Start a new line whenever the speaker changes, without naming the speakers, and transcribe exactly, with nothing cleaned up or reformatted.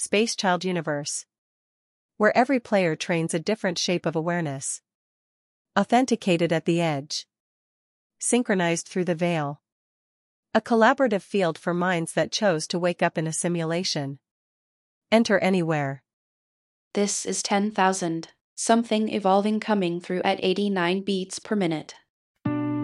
Space Child universe, where every player trains a different shape of awareness. Authenticated at the edge. Synchronized through the veil. A collaborative field for minds that chose to wake up in a simulation. Enter anywhere.
This is ten thousand, something evolving coming through at eighty-nine beats per minute.